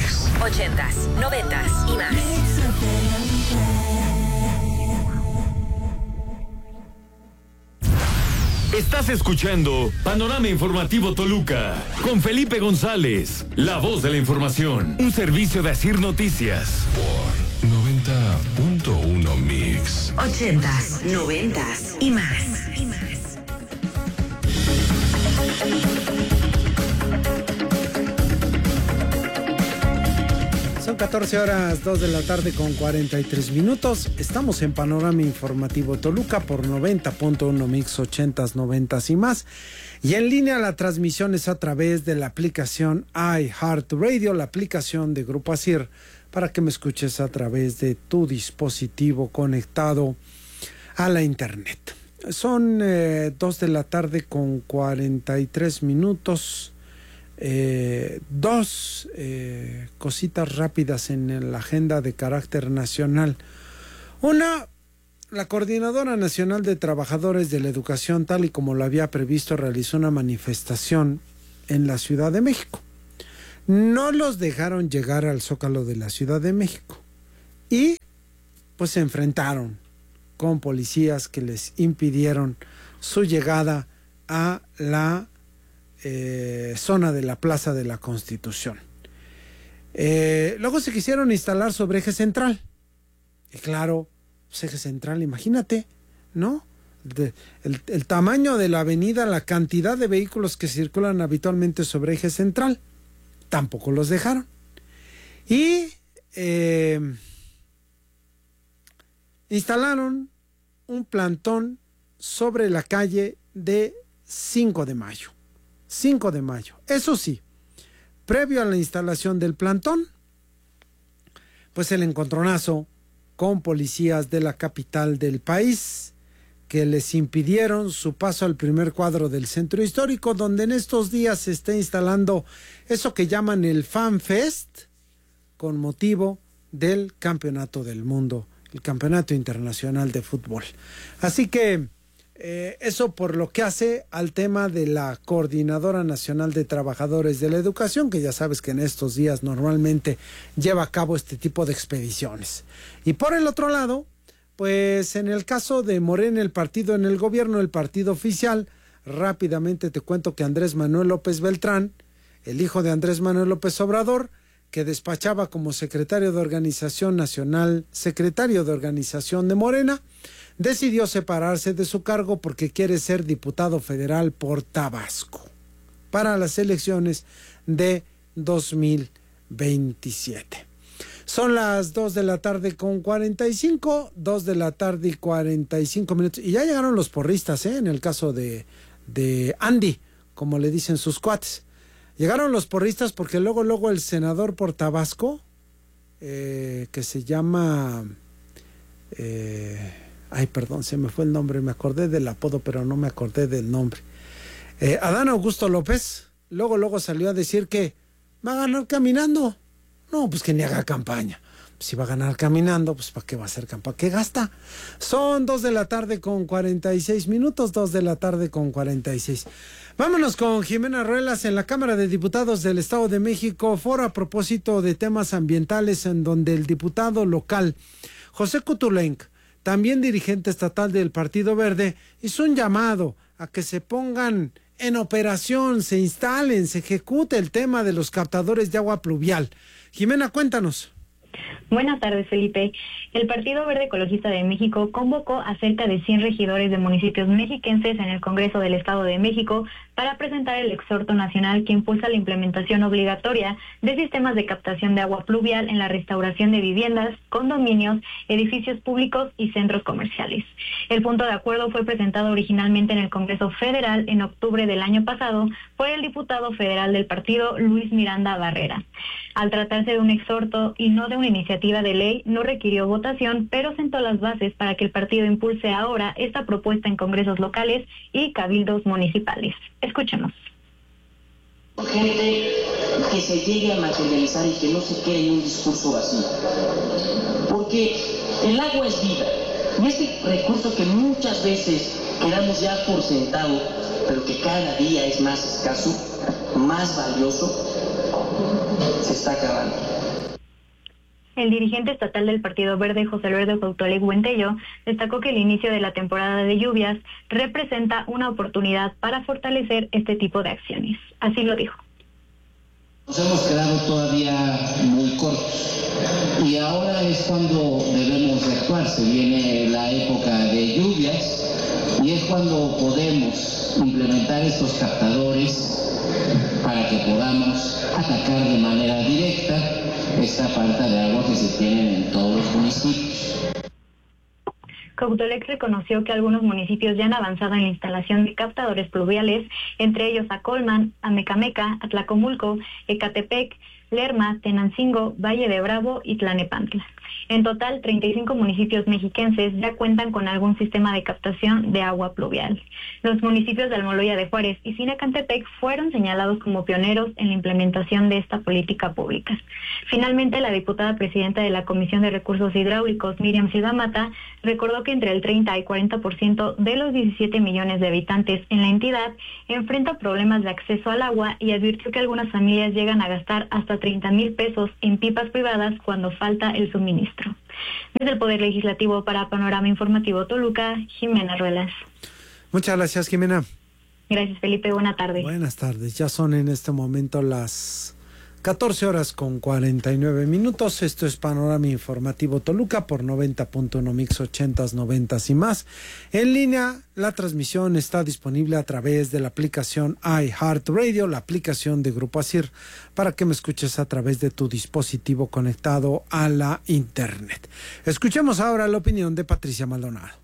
Mix. 80s, 90s y más. Estás escuchando Panorama Informativo Toluca con Felipe González, la voz de la información, un servicio de Asir Noticias. Por 90.1 Mix. 80s, 90s y más. Son 14 horas, 2 de la tarde con 43 minutos. Estamos en Panorama Informativo Toluca por 90.1 Mix, 80s, 90s y más. Y en línea la transmisión es a través de la aplicación iHeartRadio, la aplicación de Grupo Asir, para que me escuches a través de tu dispositivo conectado a la internet. Son 2 de la tarde con 43 minutos. Dos cositas rápidas en la agenda de carácter nacional. Una, la Coordinadora Nacional de Trabajadores de la Educación, tal y como lo había previsto, realizó una manifestación en la Ciudad de México. No los dejaron llegar al Zócalo de la Ciudad de México y pues se enfrentaron con policías que les impidieron su llegada a la zona de la Plaza de la Constitución. Luego se quisieron instalar sobre eje central. Y claro, pues eje central, imagínate, ¿no? El tamaño de la avenida, la cantidad de vehículos que circulan habitualmente sobre eje central, tampoco los dejaron. Y instalaron un plantón sobre la calle de 5 de mayo. 5 de mayo. Eso sí, previo a la instalación del plantón, pues el encontronazo con policías de la capital del país que les impidieron su paso al primer cuadro del centro histórico, donde en estos días se está instalando eso que llaman el Fan Fest, con motivo del Campeonato del Mundo, el Campeonato Internacional de Fútbol. Así que eso por lo que hace al tema de la Coordinadora Nacional de Trabajadores de la Educación, que ya sabes que en estos días normalmente lleva a cabo este tipo de expediciones. Y por el otro lado, pues en el caso de Morena, el partido en el gobierno, el partido oficial, rápidamente te cuento que Andrés Manuel López Beltrán, el hijo de Andrés Manuel López Obrador, que despachaba como secretario de Organización Nacional, secretario de Organización de Morena, decidió separarse de su cargo porque quiere ser diputado federal por Tabasco para las elecciones de 2027. Son las 2 de la tarde con 45, 2 de la tarde y 45 minutos. Y ya llegaron los porristas, en el caso de Andy, como le dicen sus cuates. Llegaron los porristas porque luego el senador por Tabasco, que se llama... ay, perdón, se me fue el nombre, me acordé del apodo, pero no me acordé del nombre. Adán Augusto López, luego salió a decir que va a ganar caminando. No, pues que ni haga campaña. Si va a ganar caminando, pues ¿para qué va a hacer campaña? ¿Qué gasta? Son 2 de la tarde con 46 minutos, 2 de la tarde con 46. Vámonos con Jimena Ruelas en la Cámara de Diputados del Estado de México, foro a propósito de temas ambientales, en donde el diputado local José Kutulenk, también dirigente estatal del Partido Verde, hizo un llamado a que se pongan en operación, se instalen, se ejecute el tema de los captadores de agua pluvial. Jimena, cuéntanos. Buenas tardes, Felipe. El Partido Verde Ecologista de México convocó a cerca de 100 regidores de municipios mexiquenses en el Congreso del Estado de México para presentar el exhorto nacional que impulsa la implementación obligatoria de sistemas de captación de agua pluvial en la restauración de viviendas, condominios, edificios públicos y centros comerciales. El punto de acuerdo fue presentado originalmente en el Congreso Federal en octubre del año pasado por el diputado federal del partido, Luis Miranda Barrera. Al tratarse de un exhorto y no de una iniciativa de ley, no requirió votación, pero sentó las bases para que el partido impulse ahora esta propuesta en congresos locales y cabildos municipales. Escuchemos. Gente que se llegue a materializar y que no se quede en un discurso vacío. Porque el agua es vida. Y este recurso que muchas veces quedamos ya por sentado, pero que cada día es más escaso, más valioso, se está acabando. El dirigente estatal del Partido Verde, José Alberto Cuauhtémoc Buentello, destacó que el inicio de la temporada de lluvias representa una oportunidad para fortalecer este tipo de acciones. Así lo dijo. Nos hemos quedado todavía muy cortos y ahora es cuando debemos de actuar. Se viene la época de lluvias y es cuando podemos implementar estos captadores para que podamos atacar de manera directa esta falta de agua que se tiene en todos los municipios. Cuauhtémoc reconoció que algunos municipios ya han avanzado en la instalación de captadores pluviales, entre ellos Acolman, Amecameca, Atlacomulco, Ecatepec, Lerma, Tenancingo, Valle de Bravo y Tlanepantla. En total, 35 municipios mexiquenses ya cuentan con algún sistema de captación de agua pluvial. Los municipios de Almoloya de Juárez y Sinacantepec fueron señalados como pioneros en la implementación de esta política pública. Finalmente, la diputada presidenta de la Comisión de Recursos Hidráulicos, Miriam Silva Mata, recordó que entre el 30 y 40% de los 17 millones de habitantes en la entidad enfrenta problemas de acceso al agua y advirtió que algunas familias llegan a gastar hasta 30,000 pesos en pipas privadas cuando falta el suministro. Desde el Poder Legislativo para Panorama Informativo Toluca, Jimena Ruelas. Muchas gracias, Jimena. Gracias, Felipe. Buena tarde. Buenas tardes. Ya son en este momento las 14:49. Esto es Panorama Informativo Toluca por 90.1 Mix 80s, 90s y más. En línea, la transmisión está disponible a través de la aplicación iHeartRadio, la aplicación de Grupo ASIR, para que me escuches a través de tu dispositivo conectado a la internet. Escuchemos ahora la opinión de Patricia Maldonado.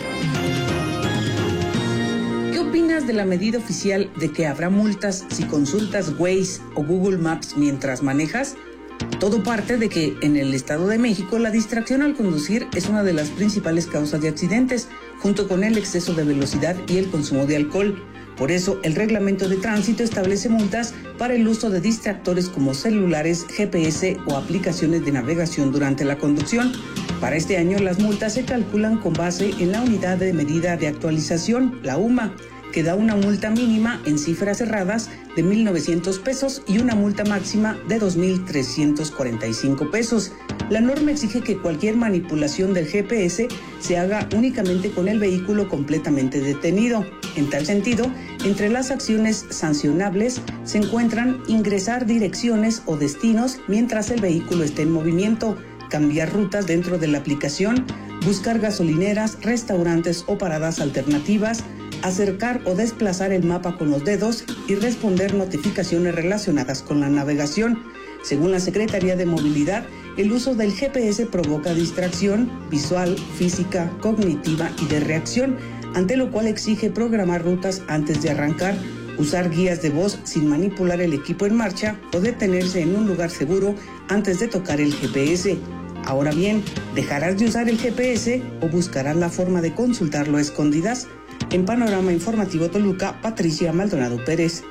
¿Qué opinas de la medida oficial de que habrá multas si consultas Waze o Google Maps mientras manejas? Todo parte de que en el Estado de México la distracción al conducir es una de las principales causas de accidentes, junto con el exceso de velocidad y el consumo de alcohol. Por eso, el reglamento de tránsito establece multas para el uso de distractores como celulares, GPS o aplicaciones de navegación durante la conducción. Para este año, las multas se calculan con base en la unidad de medida de actualización, la UMA, que da una multa mínima en cifras cerradas de 1,900 pesos y una multa máxima de 2,345 pesos. La norma exige que cualquier manipulación del GPS se haga únicamente con el vehículo completamente detenido. En tal sentido, entre las acciones sancionables se encuentran ingresar direcciones o destinos mientras el vehículo esté en movimiento, cambiar rutas dentro de la aplicación, buscar gasolineras, restaurantes o paradas alternativas, acercar o desplazar el mapa con los dedos y responder notificaciones relacionadas con la navegación. Según la Secretaría de Movilidad, el uso del GPS provoca distracción visual, física, cognitiva y de reacción, ante lo cual exige programar rutas antes de arrancar, usar guías de voz sin manipular el equipo en marcha o detenerse en un lugar seguro antes de tocar el GPS. Ahora bien, ¿dejarás de usar el GPS o buscarás la forma de consultarlo a escondidas? En Panorama Informativo Toluca, Patricia Maldonado Pérez.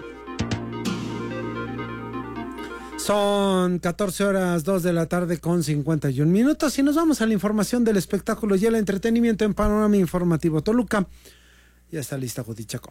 Son 14:02 de la tarde con 51 minutos y nos vamos a la información del espectáculo y el entretenimiento en Panorama Informativo Toluca. Ya está lista Judith Chacón.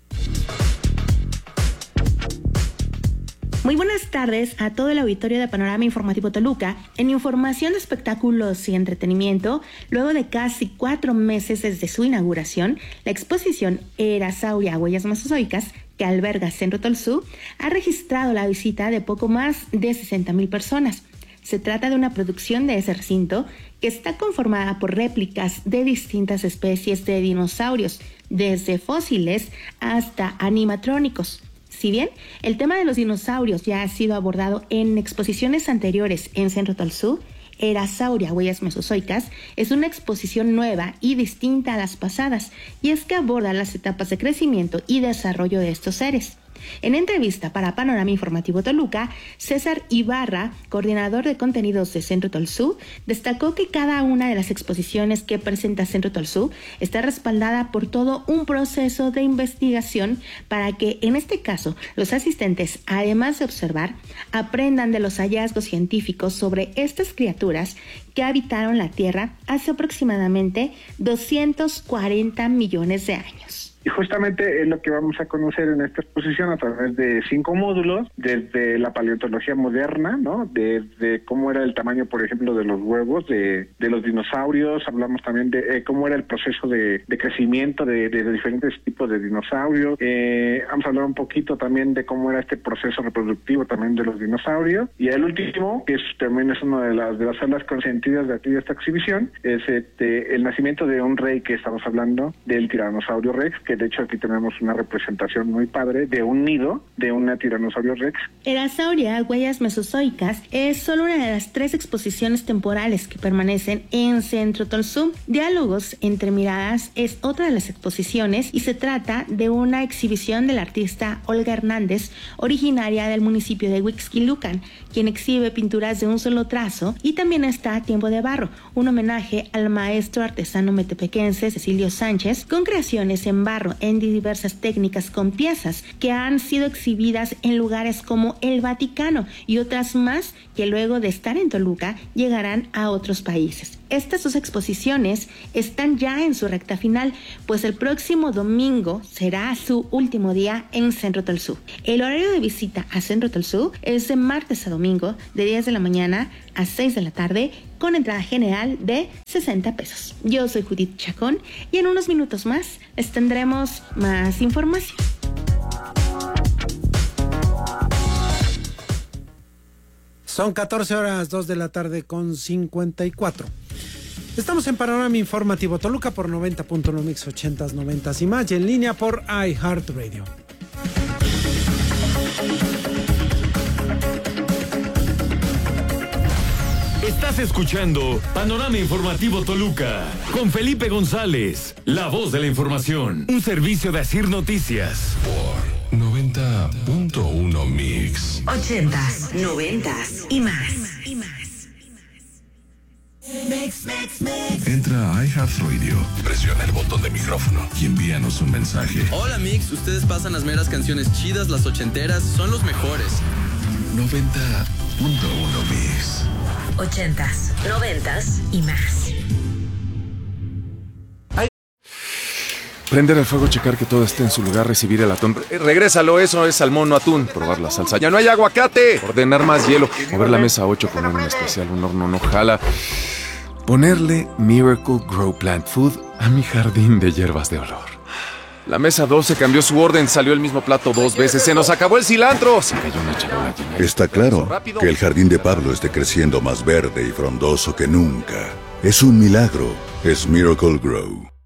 Muy buenas tardes a todo el auditorio de Panorama Informativo Toluca. En información de espectáculos y entretenimiento, luego de casi 4 meses desde su inauguración, la exposición Erasauria, Huellas Mesozoicas, que alberga Centro Tolsú, ha registrado la visita de poco más de 60,000 personas. Se trata de una producción de ese recinto que está conformada por réplicas de distintas especies de dinosaurios, desde fósiles hasta animatrónicos. Si bien el tema de los dinosaurios ya ha sido abordado en exposiciones anteriores en Centro Tolsú, Erasauria, Huellas Mesozoicas, es una exposición nueva y distinta a las pasadas, y es que aborda las etapas de crecimiento y desarrollo de estos seres. En entrevista para Panorama Informativo Toluca, César Ibarra, coordinador de contenidos de Centro Tolsú, destacó que cada una de las exposiciones que presenta Centro Tolsú está respaldada por todo un proceso de investigación para que, en este caso, los asistentes, además de observar, aprendan de los hallazgos científicos sobre estas criaturas que habitaron la Tierra hace aproximadamente 240 millones de años. Y justamente es lo que vamos a conocer en esta exposición a través de 5 módulos, desde la paleontología moderna, ¿no? Desde cómo era el tamaño, por ejemplo, de los huevos de los dinosaurios. Hablamos también de cómo era el proceso de crecimiento de diferentes tipos de dinosaurios. Vamos a hablar un poquito también de cómo era este proceso reproductivo también de los dinosaurios. Y el último, que también es una de las salas consentidas de aquí de esta exhibición, es el nacimiento de un rey, que estamos hablando del tiranosaurio Rex, que de hecho aquí tenemos una representación muy padre de un nido de una tiranosaurio Rex. Erasauria, huellas mesozoicas, es solo una de las 3 exposiciones temporales que permanecen en Centro Tolsú. Diálogos entre miradas es otra de las exposiciones y se trata de una exhibición del artista Olga Hernández, originaria del municipio de Huixquilucan, quien exhibe pinturas de un solo trazo, y también está Tiempo de Barro, un homenaje al maestro artesano metepequense Cecilio Sánchez, con creaciones en barro en diversas técnicas con piezas que han sido exhibidas en lugares como el Vaticano y otras más que luego de estar en Toluca llegarán a otros países. Estas 2 exposiciones están ya en su recta final, pues el próximo domingo será su último día en Centro Tolsú. El horario de visita a Centro Tolsú es de martes a domingo, de 10 de la mañana a 6 de la tarde, con entrada general de 60 pesos. Yo soy Judith Chacón y en unos minutos más les tendremos más información. Son 14 horas, 2 de la tarde con 54. Estamos en Panorama Informativo Toluca por 90.1 Mix 80s, 90s y más, y en línea por iHeartRadio. Estás escuchando Panorama Informativo Toluca con Felipe González, la voz de la información, un servicio de Asir Noticias. Por 90.1 Mix. 80s, 90s y más. Entra a iHeartRadio, presiona el botón de micrófono y envíanos un mensaje. Hola Mix, ustedes pasan las meras canciones chidas, las ochenteras, son los mejores. 90.1 Mix. 80s, 90s y más. Prender el fuego, checar que todo esté en su lugar, recibir el atún. Regrésalo, eso es salmón, no atún. Probar la salsa. ¡Ya no hay aguacate! Ordenar más hielo. Mover la mesa 8, poner un especial, un horno no jala. Ponerle Miracle Grow Plant Food a mi jardín de hierbas de olor. La mesa 12 cambió su orden, salió el mismo plato 2 veces. ¡Se nos acabó el cilantro! Se cayó una charola llena. Está claro que el jardín de Pablo esté creciendo más verde y frondoso que nunca. Es un milagro. Es Miracle Grow.